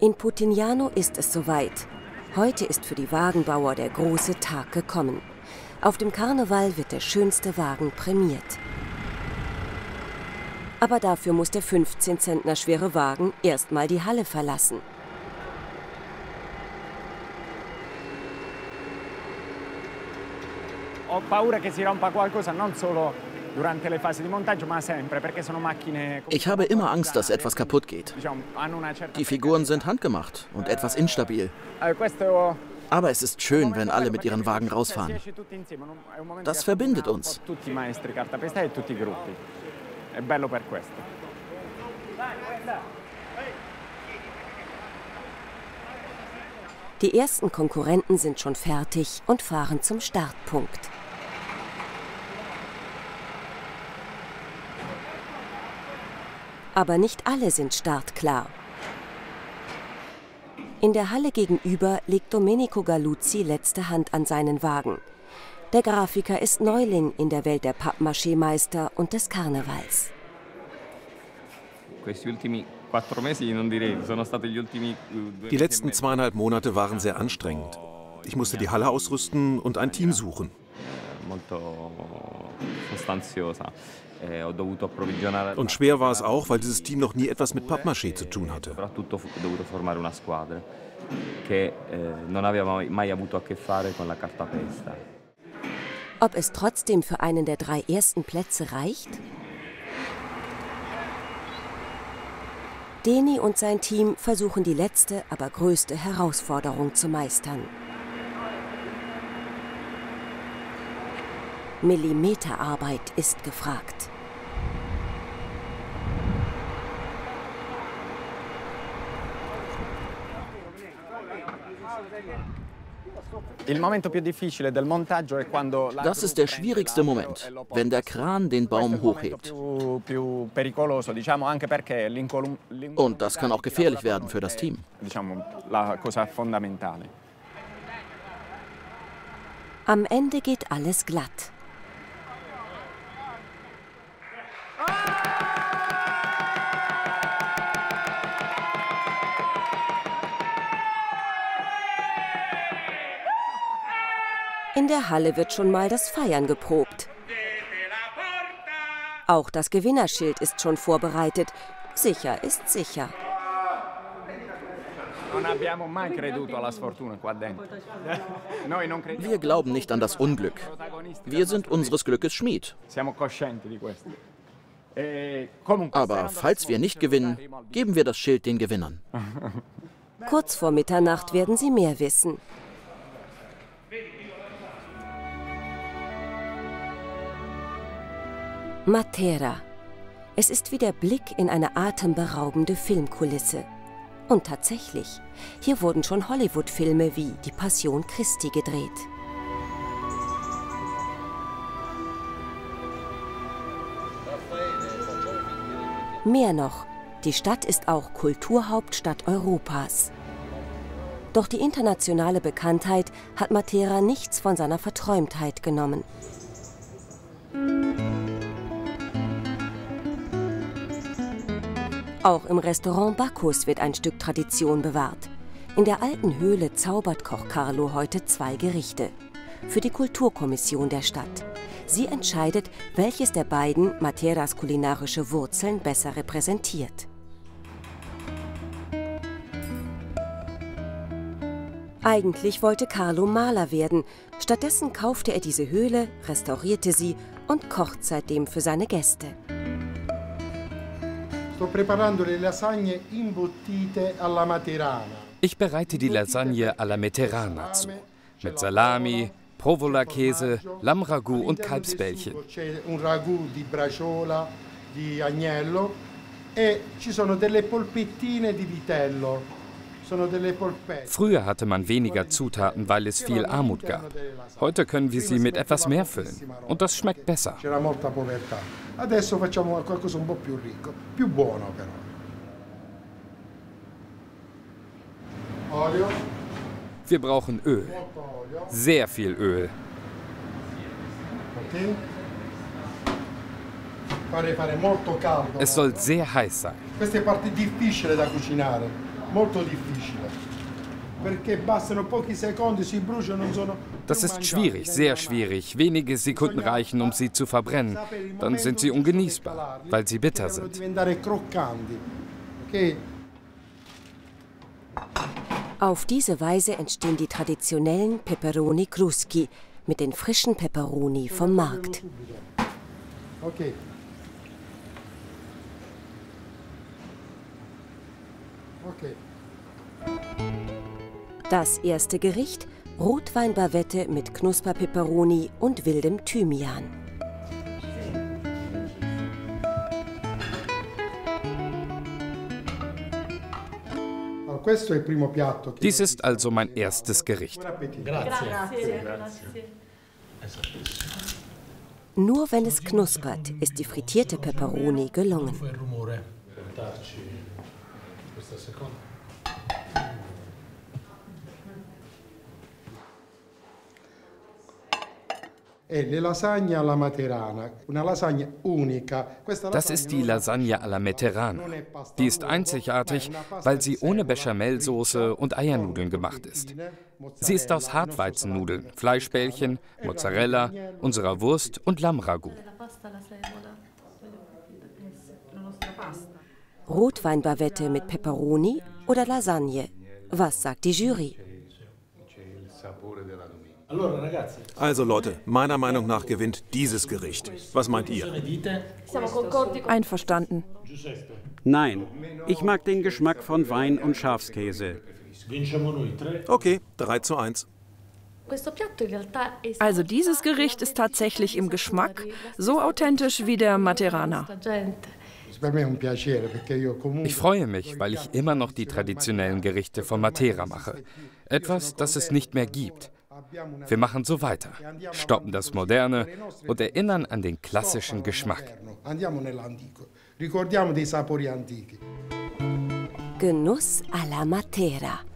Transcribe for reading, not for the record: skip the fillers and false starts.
In Putignano ist es soweit. Heute ist für die Wagenbauer der große Tag gekommen. Auf dem Karneval wird der schönste Wagen prämiert. Aber dafür muss der 15 Zentner schwere Wagen erstmal die Halle verlassen. Ho paura che si rompa qualcosa, non solo durante le fasi di montaggio, ma sempre, perché sono macchine. Ich habe immer Angst, dass etwas kaputt geht. Die Figuren sind handgemacht und etwas instabil. Aber es ist schön, wenn alle mit ihren Wagen rausfahren. Das verbindet uns. Die ersten Konkurrenten sind schon fertig und fahren zum Startpunkt. Aber nicht alle sind startklar. In der Halle gegenüber legt Domenico Galuzzi letzte Hand an seinen Wagen. Der Grafiker ist Neuling in der Welt der Pappmaché-Meister und des Karnevals. Die letzten 2,5 Monate waren sehr anstrengend. Ich musste die Halle ausrüsten und ein Team suchen. Und schwer war es auch, weil dieses Team noch nie etwas mit Pappmaché zu tun hatte. Ob es trotzdem für einen der 3 ersten Plätze reicht? Deni und sein Team versuchen die letzte, aber größte Herausforderung zu meistern. Millimeterarbeit ist gefragt. Das ist der schwierigste Moment, wenn der Kran den Baum hochhebt. Und das kann auch gefährlich werden für das Team. Am Ende geht alles glatt. In der Halle wird schon mal das Feiern geprobt. Auch das Gewinnerschild ist schon vorbereitet. Sicher ist sicher. Wir glauben nicht an das Unglück. Wir sind unseres Glückes Schmied. Aber falls wir nicht gewinnen, geben wir das Schild den Gewinnern. Kurz vor Mitternacht werden sie mehr wissen. Matera. Es ist wie der Blick in eine atemberaubende Filmkulisse. Und tatsächlich, hier wurden schon Hollywood-Filme wie Die Passion Christi gedreht. Mehr noch, die Stadt ist auch Kulturhauptstadt Europas. Doch die internationale Bekanntheit hat Matera nichts von seiner Verträumtheit genommen. Auch im Restaurant Bacchus wird ein Stück Tradition bewahrt. In der alten Höhle zaubert Koch Carlo heute 2 Gerichte. Für die Kulturkommission der Stadt. Sie entscheidet, welches der beiden Materas kulinarische Wurzeln besser repräsentiert. Eigentlich wollte Carlo Maler werden. Stattdessen kaufte er diese Höhle, restaurierte sie und kocht seitdem für seine Gäste. Ich bereite die Lasagne alla Materana zu. Mit Salami, Provola-Käse, Lammragout und Kalbsbällchen. Früher hatte man weniger Zutaten, weil es viel Armut gab. Heute können wir sie mit etwas mehr füllen. Und das schmeckt besser. Wir brauchen Öl. Sehr viel Öl. Es soll sehr heiß sein. Das ist schwierig, sehr schwierig. Wenige Sekunden reichen, um sie zu verbrennen. Dann sind sie ungenießbar, weil sie bitter sind. Auf diese Weise entstehen die traditionellen Peperoni Cruschi mit den frischen Peperoni vom Markt. Das erste Gericht: Rotweinbavette mit Knusperpeperoni und wildem Thymian. Dies ist also mein erstes Gericht. Nur wenn es knuspert, ist die frittierte Peperoni gelungen. Das ist die Lasagne alla Meterana. Die ist einzigartig, weil sie ohne Bechamelsoße und Eiernudeln gemacht ist. Sie ist aus Hartweizennudeln, Fleischbällchen, Mozzarella, unserer Wurst und Lammragout. Rotweinbavette mit Peperoni oder Lasagne? Was sagt die Jury? Also Leute, meiner Meinung nach gewinnt dieses Gericht. Was meint ihr? Einverstanden. Nein, ich mag den Geschmack von Wein und Schafskäse. Okay, 3:1. Also dieses Gericht ist tatsächlich im Geschmack so authentisch wie der Materana. Ich freue mich, weil ich immer noch die traditionellen Gerichte von Matera mache. Etwas, das es nicht mehr gibt. Wir machen so weiter, stoppen das Moderne und erinnern an den klassischen Geschmack. Genuss alla Matera.